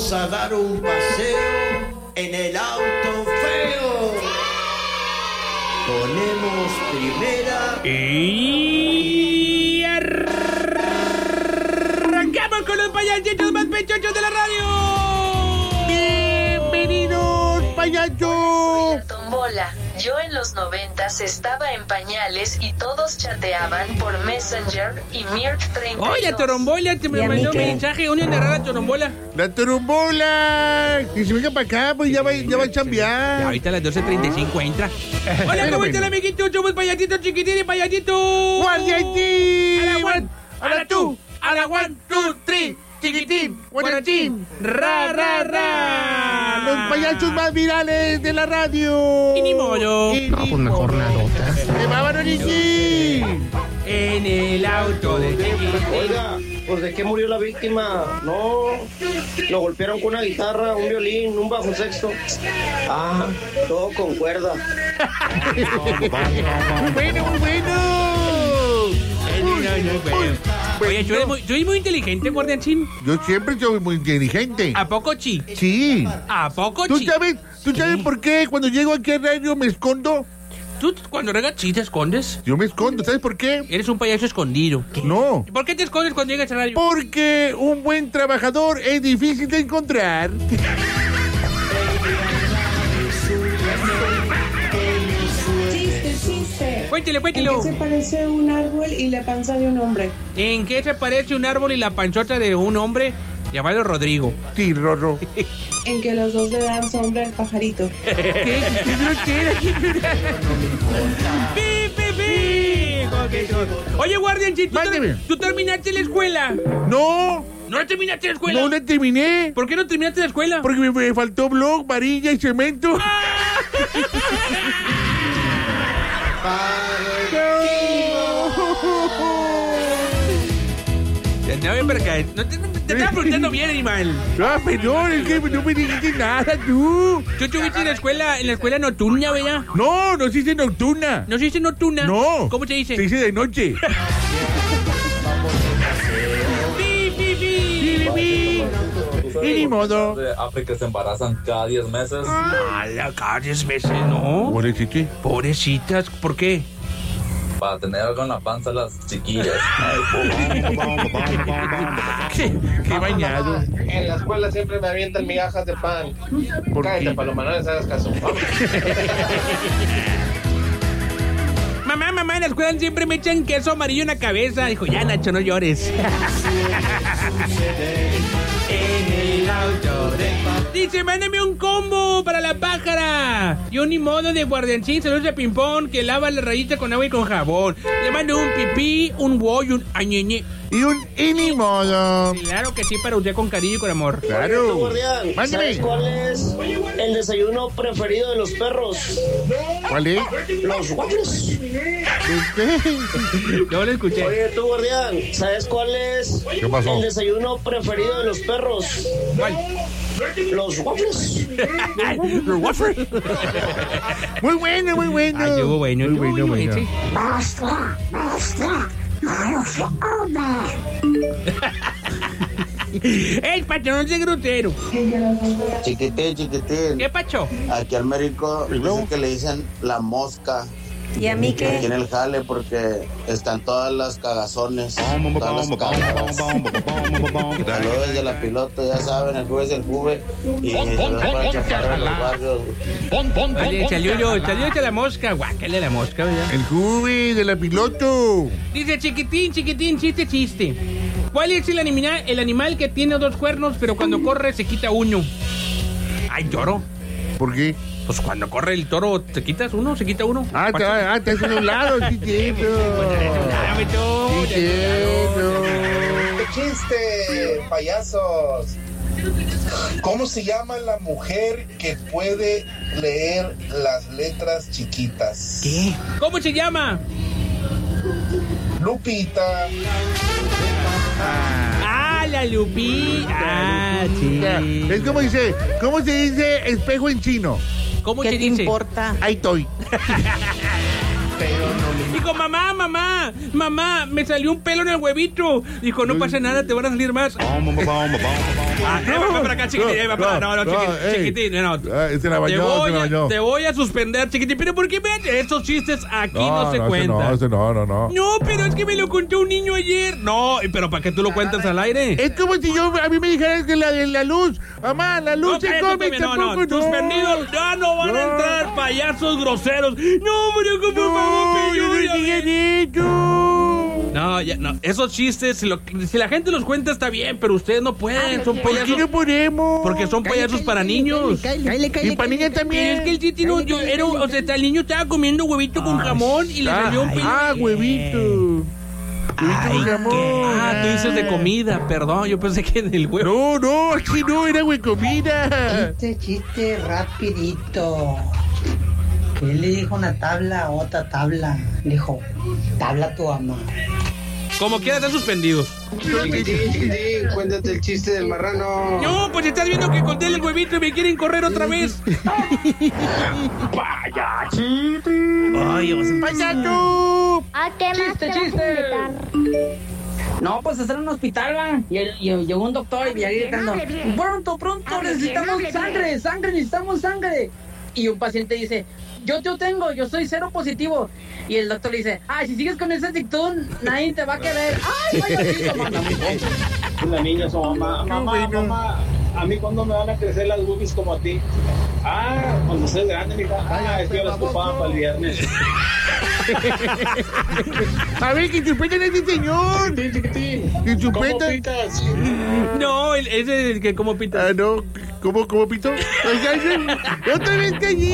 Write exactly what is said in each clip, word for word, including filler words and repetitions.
vamos a dar un paseo en el auto feo. Ponemos primera y arrancamos con los payasitos más pechochos de la radio. Bienvenidos, payasos. Tombola. Yo en los noventas estaba en pañales y todos chateaban por Messenger y Mirk treinta y dos. Oye, la Torombola, te me mandó un mensaje, una narrada Torombola. La Torombola. Que se venga para acá, pues ya va, ya va a chambear. Ya, ahorita a las doce treinta y cinco entra. Hola, ¿cómo están, amiguitos? Somos payasitos chiquitines y payasitos. ¡Guardianín! A la one, a la two, a la one, two, three. Chiquitín, guarachín, ra, ra, ra. Los payasos más virales de la radio. Y ni modo. Y ni mejor nadota. ¡Se va, Baronichi! En el auto de Chiquitín. Oiga, pues ¿de qué murió la víctima? No, lo golpearon con una guitarra, un violín, un bajo sexto. Ah, todo con cuerda. Muy bueno, muy bueno. Oye, ¿tú eres muy, tú eres muy inteligente, guardiancín? Yo siempre soy muy inteligente. ¿A poco chi? Sí. ¿A poco ¿Tú chi? sabes, ¿tú sabes Sí. por qué cuando llego aquí a radio me escondo? ¿Tú cuando regas chi te escondes? Yo me escondo, ¿sabes por qué? Eres un payaso escondido. No. ¿Por qué te escondes cuando llegas a radio? Porque un buen trabajador es difícil de encontrar. Chiste, chiste. Cuéntele, ¿En cuéntelo. qué se parece un árbol y la panza de un hombre? ¿En qué se parece un árbol y la panchota de un hombre llamado Rodrigo? Sí, Rorro. En que los dos le dan sombra al pajarito. ¿Qué? ¿Qué grosera? ¡Pi, pi, pi! Oye, guardiancito, ¿tú, Mándeme. ¿tú terminaste la escuela? No, ¿No terminaste la escuela? no la terminé. ¿Por qué no terminaste la escuela? Porque me, me faltó blog, varilla y cemento. Te andaba bien para acá. No te, te estaba preguntando bien, animal. Ah, perdón, es que no me dijiste nada, tú. ¿Tú estuviste en la escuela, en la escuela nocturna, ¿verdad? No, no se dice nocturna. ¿No se dice nocturna? No. ¿Cómo se dice? Se dice de noche. ¡Pi, pi, pi! Pi, pi. Y ni modo. De África se embarazan cada diez meses. ¡Hala, cada diez veces, no! Pobrecito. Pobrecitas, ¿por qué? Para tener algo en la panza las chiquillas. Qué, qué bañado. En la escuela siempre me avientan migajas de pan. ¿Por Cállate, qué? Paloma, no les hagas caso. Vamos. Mamá, mamá, en la escuela siempre me echan queso amarillo en la cabeza. Dijo, ya, Nacho, no llores. Dice, mándame un combo para la pájara y un modo de guardiancín, saludos de ping-pong que lava la rayita con agua y con jabón. Le mando un pipí, un boy, un añeñe. Y un y ni modo. Claro que sí, para usted con cariño y con amor. Claro. Guardián, Mándeme. ¿sabes cuál es el desayuno preferido de los perros? ¿Cuál es? Los waffles. Yo lo escuché. Oye, tú, guardián, ¿sabes cuál es ¿Qué pasó? el desayuno preferido de los perros? ¿Cuál? Los waffles. Los waffles. Muy bueno, muy bueno. Ay, estuvo bueno, Muy estuvo bueno, bueno, bueno. sí. ¡Ey, Pacho, no seas grosero! Chiquitín, chiquitín. ¿Qué, Pacho? Aquí al médico dice que le dicen la mosca. ¿Y a mí Aquí qué? en el jale porque están todas las cagazones. Todas las cagas. Saludos desde la piloto, ya saben, el jueves del juve. Y saludos para el chaparro de los barrios. Vale, salió yo, salió de la mosca. Guácale la mosca, ¿verdad? El juve de la piloto. Dice, chiquitín, chiquitín, chiste, chiste. ¿Cuál es el animal, el animal que tiene dos cuernos, pero cuando corre se quita uno? Ay, lloro. ¿Por qué? Pues cuando corre el toro, ¿te quitas uno? ¿Se quita uno? Ah, te, ah, te hacen un lado, sí, cierto. Dame tú. Sí, cierto. ¡Qué chiste, payasos! ¿Cómo se llama la mujer que puede leer las letras chiquitas? ¿Qué? ¿Cómo se llama? Lupita. Ah, la Lupi. Ah, sí. Es como dice, ¿cómo se dice espejo en chino? ¿Cómo ¿Qué se te dice? importa? Ahí estoy. Dijo, mamá, mamá, mamá, me salió un pelo en el huevito. Dijo, no pasa nada, te van a salir más. Ah, no, ven para acá, chiquitín. No, no, no, no, chiquitín, ey. chiquitín, no. Eh, se la Te bañó, voy, se la a, bañó. te voy a suspender, chiquitín. Pero ¿por qué ven? Estos chistes aquí no, No, se no, ese cuentan. no, ese no, no, no. No, pero es que me lo contó un niño ayer. No, pero ¿para qué tú lo cuentas al aire? Es como si yo, a mí me dijeran que la de la luz, mamá, la luz No, se cállate, come, Pepe, no, tampoco, no, suspendidos, ya no van a No. entrar payasos groseros. No, pero por favor, No, yo no Pepe, digan eso. No, ya, no, esos chistes, si, lo- si la gente los cuenta está bien, pero ustedes no pueden, son ¿Por qué payasos. no podemos? Porque son payasos para niños. Y para niñas Pero también. es que el chiste no, yo, era, o sea, el niño estaba comiendo huevito con jamón y le Ah, salió un pelo. ah, huevito. Huevito con jamón. Ah, tú dices de comida, perdón, yo pensé que en el huevo. No, no, aquí no era güey comida. Este chiste rapidito. ¿Qué le dijo una tabla a otra tabla? Le dijo, tabla tu ama. Como quiera, están suspendidos. Chiquitín, chiquitín, cuéntate el chiste del marrano. No, pues estás viendo que conté el huevito y me quieren correr otra vez. Ay, payaso. ¿A qué más te vas a invitar? No, pues está en un hospital, va. Y, el- y llegó un doctor y ahí gritando, pronto, pronto, necesitamos sangre, sangre, necesitamos sangre. Y un paciente dice, yo te tengo, yo soy cero positivo. Y el doctor le dice, ay, si sigues con esa actitud, nadie te va a querer. Ay, payasito, manda. La niña su mamá, mamá, mamá, a mí cuándo me van a crecer las boobies como a ti. Ah, cuando seas grande, mija. Ah, es que yo las ocupaba para el viernes. A ver, que chupeten a ese señor. Chiquitín, chiquitín. Que ¿Cómo chupeten. pitas? No, el- ese es el que como pita. Ah, no. ¿Cómo, cómo pito? Oiga, yo- otra vez que allí.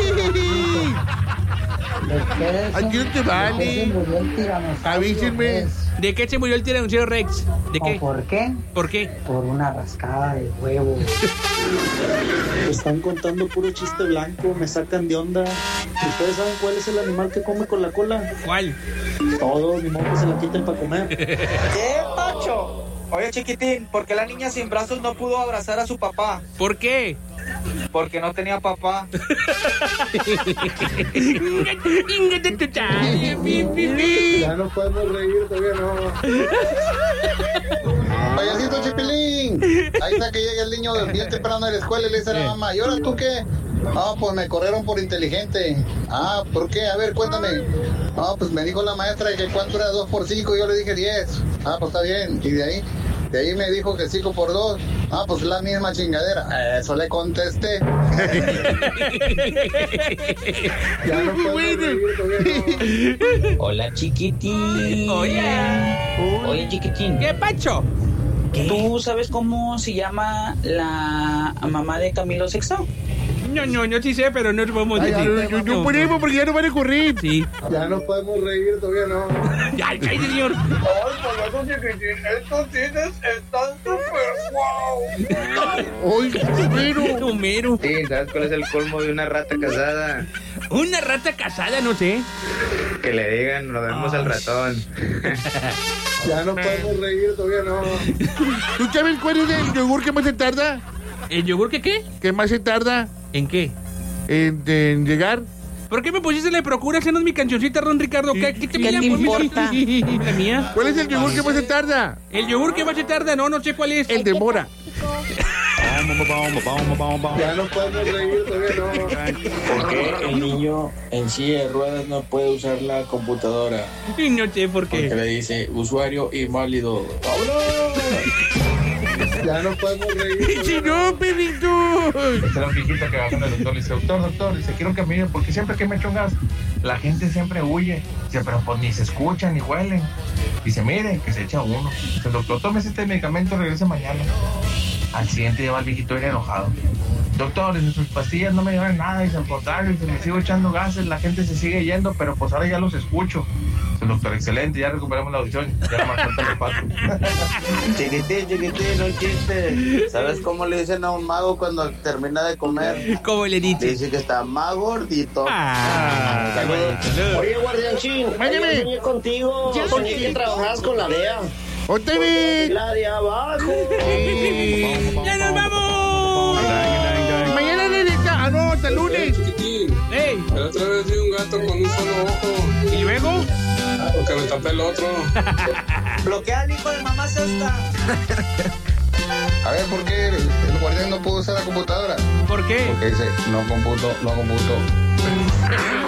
Aquí no te vale. Avísenme. ¿De qué se murió el tiranosaurio Rex? ¿De qué? ¿Por qué? ¿Por qué? Por una rascada de huevo. Están contando puro chiste blanco, me sacan de onda. ¿Ustedes saben cuál es el animal que come con la cola? ¿Cuál? Todos, ni modo que se la quiten para comer. ¿Qué, Pacho? Oye, chiquitín, ¿por qué la niña sin brazos no pudo abrazar a su papá? ¿Por qué? Porque no tenía papá. Ya no podemos reír, todavía no. Payasito Chipilín. Ahí está que llega el niño bien temprano a la escuela y le dice a la mamá, ¿y ahora tú qué? Ah, pues me corrieron por inteligente. Ah, ¿por qué? A ver, cuéntame. Ah, pues me dijo la maestra que cuánto era dos por cinco y yo le dije diez. Ah, pues está bien. Y de ahí, de ahí me dijo que cinco por dos. Ah, pues la misma chingadera. Eso le contesté. Ya no podemos reír, todavía no. Hola, chiquitín. Oye. Oye, chiquitín. ¿Qué, Pacho? ¿Tú sabes cómo se llama la mamá de Camilo Sexto? No, no, no sí sé, pero no podemos Ay, decir. no, no, no podemos porque ya no van a correr. Sí. Ya no podemos reír, todavía no. Ay, cállate, señor. Ay, payaso chiquitín, estos chistes están súper guau. Ay, Homero. Homero. Sí, ¿sabes cuál es el colmo de una rata casada? Una rata casada, no sé. Que le digan, nos vemos al ratón. Ya no podemos reír, todavía no. ¿Tú sabes cuál es el yogur que más se tarda? ¿El yogur que qué? ¿Qué más se tarda? ¿En qué? En, en llegar. ¿Por qué me pusiste la procura hacernos mi cancioncita, Ron Ricardo? ¿Qué, qué te, ¿Qué te importa? ¿La mía? ¿Cuál es el yogur que más se tarda? ¿El yogur que más se tarda? No, no sé cuál es. El de mora. Ya no podemos reír, todavía no. ¿Por qué el niño en silla de ruedas no puede usar la computadora? Y no sé por Porque qué. le dice usuario inválido. Ya no podemos reír. Si no, perrito. Era un viejito que va con el doctor, le dice, doctor, doctor, dice, quiero que me mire, porque siempre que me echo gas, la gente siempre huye. Dice, pero pues ni se escuchan ni huelen. Dice, mire, que se echa uno. Dice, doctor, tómese este medicamento, regrese mañana. Al siguiente día va el viejito bien enojado. Doctor, dice, sus pastillas no me llevan nada, dice, al contrario, dice, me sigo echando gases, la gente se sigue yendo, pero pues ahora ya los escucho. Dice, doctor, excelente, ya recuperamos la audición, ya no me falta los patos. Chiquitín, chiquitín, un chiste. ¿Sabes cómo le dicen a un mago cuando termina de comer? ¿Cómo le dice? Le dice que está más gordito. Ah, Oye, guardianchín, ayer soñé contigo. Ya Soñé soñé. que trabajas con la D E A. ¡Otra vez! La de abajo. ¡Ya nos vamos! Mañana regresa. Ah, no, hasta el lunes. Chiquitín, ¡Ey! la otra vez vi un gato con un solo ojo. tapé el otro. Bloquea al hijo de mamá esta. A ver, ¿por qué el, el guardián no pudo usar la computadora? ¿Por qué? Porque dice, no computo, no computo.